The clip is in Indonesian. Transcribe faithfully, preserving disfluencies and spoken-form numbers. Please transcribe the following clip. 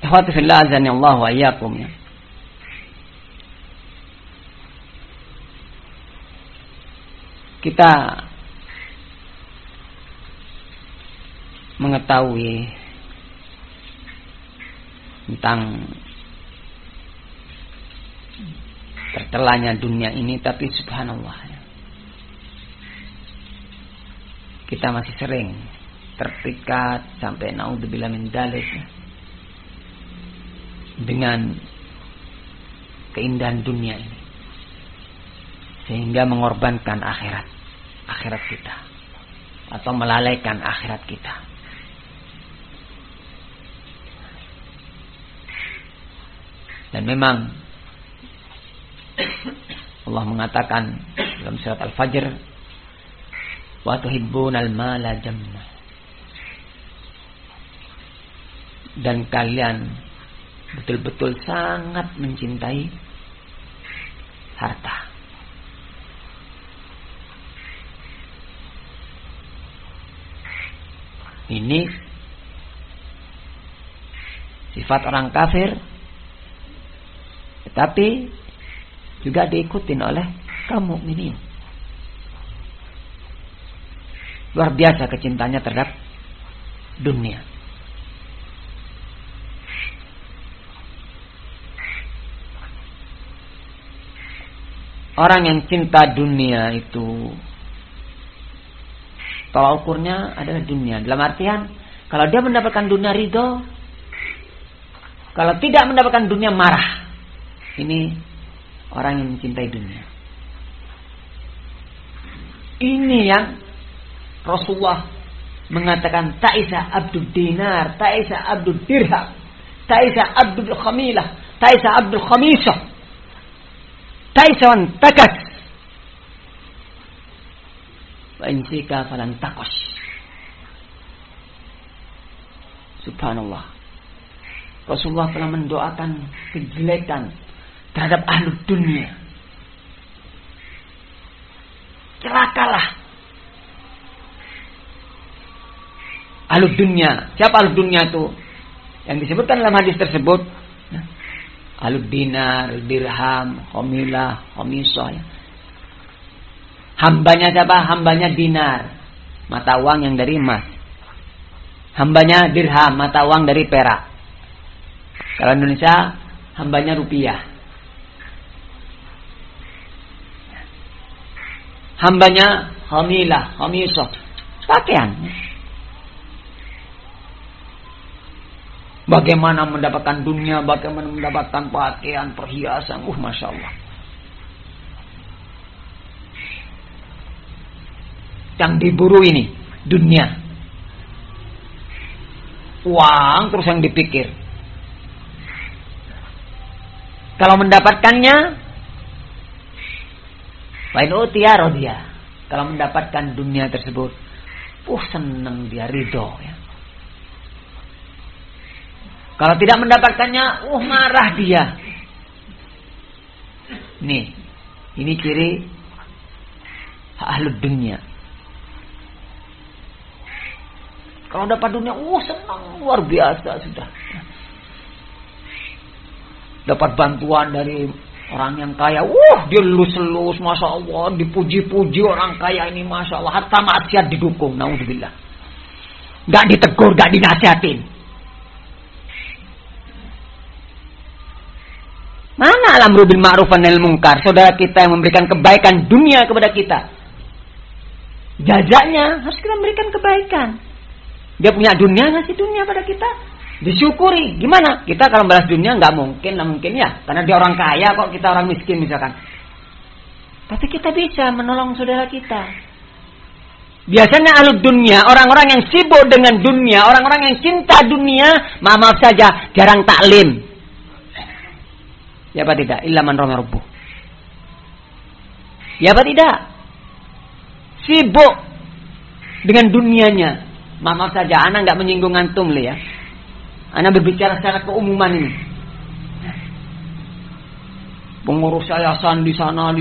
Ikhwati fillah azani Allah wa iyyakum ya. Kita mengetahui tentang tertelanya dunia ini, tapi subhanallah kita masih sering terpikat sampai naudzubillah min dzalik dengan keindahan dunia ini, sehingga mengorbankan akhirat akhirat kita atau melalaikan akhirat kita. Dan memang Allah mengatakan dalam surat Al-Fajr, wa tuhibbunal mala jamma, dan kalian betul-betul sangat mencintai harta. Ini sifat orang kafir, tetapi juga diikutin oleh kaum mukminin. Luar biasa kecintanya terhadap dunia. Orang yang cinta dunia itu tolak ukurnya adalah dunia. Dalam artian, kalau dia mendapatkan dunia ridho, kalau tidak mendapatkan dunia marah. Ini orang yang mencintai dunia. Ini yang Rasulullah mengatakan ta'isa abdul dinar, ta'isa abdul dirham, ta'isa abdul khamilah, ta'isa abdul khamisah, ta'isa wan takas, wa insika falan takos. Subhanallah. Rasulullah telah mendoakan kejelekan terhadap ahli dunia. Celakalah ahli dunia. Siapa ahli dunia itu? Yang disebutkan dalam hadis tersebut, ahli dinar, dirham, khamilah, khamisah. Hambanya siapa? Hambanya dinar, mata uang yang dari emas. Hambanya dirham, mata uang dari perak. Kalau Indonesia, hambanya rupiah. Hambanya khamilah, khamisah, pakaian. Bagaimana mendapatkan dunia, bagaimana mendapatkan pakaian, perhiasan, uh, masya Allah. Yang diburu ini dunia, uang terus yang dipikir. Kalau mendapatkannya, lain utiya rodiya. Kalau mendapatkan dunia tersebut, uh senang dia, ridho ya. Kalau tidak mendapatkannya, uh marah dia. Nih, ini ciri ahlud dunia. Kalau dapat dunia, uh senang luar biasa sudah. Dapat bantuan dari orang yang kaya, wah dia lulus-lulus, masya Allah, dipuji-puji orang kaya ini, masya Allah, harta maksiat didukung, naudzubillah, nggak ditegur, nggak dinasihatin. Mana al-amru bil ma'ruf wa nahy anil munkar? Saudara kita yang memberikan kebaikan dunia kepada kita, jajaknya harus kita memberikan kebaikan. Dia punya dunia, ngasih dunia pada kita, disyukuri. Gimana? Kita kalau balas dunia nggak mungkin, nggak mungkin ya, karena dia orang kaya kok, kita orang miskin misalkan. Tapi kita bisa menolong saudara kita. Biasanya ahli dunia, orang-orang yang sibuk dengan dunia, orang-orang yang cinta dunia, maaf saja, jarang taklim. Ya apa tidak? Illa man rahima rabbuh. Ya apa tidak? Sibuk dengan dunianya. Maaf saja, ana nggak menyinggung antum le ya. Ana berbicara secara keumuman ini. Pengurus yayasan di sana